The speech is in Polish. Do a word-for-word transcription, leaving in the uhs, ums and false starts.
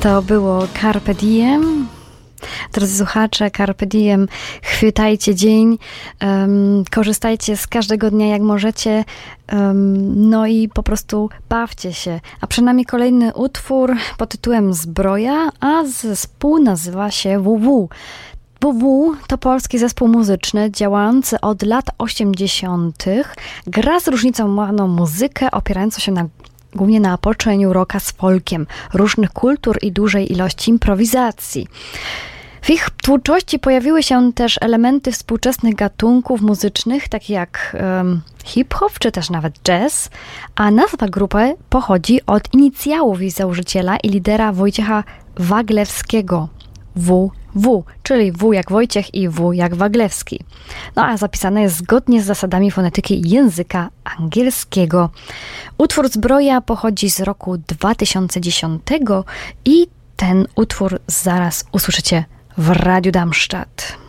To było Carpe Diem. Drodzy słuchacze, Carpe Diem, chwytajcie dzień, um, korzystajcie z każdego dnia jak możecie, um, no i po prostu bawcie się. A przed nami kolejny utwór pod tytułem Zbroja, a zespół nazywa się W W. W W to polski zespół muzyczny działający od lat osiemdziesiątych. Gra zróżnicowaną muzykę opierającą się na głównie na połączeniu rocka z folkiem, różnych kultur i dużej ilości improwizacji. W ich twórczości pojawiły się też elementy współczesnych gatunków muzycznych, takie jak um, hip-hop, czy też nawet jazz, a nazwa grupy pochodzi od inicjałów jej założyciela i lidera Wojciecha Waglewskiego, W W, czyli W jak Wojciech i W jak Waglewski. No a zapisane jest zgodnie z zasadami fonetyki języka angielskiego. Utwór Zbroja pochodzi z roku dwa tysiące dziesiątego i ten utwór zaraz usłyszycie w Radiu Darmstadt.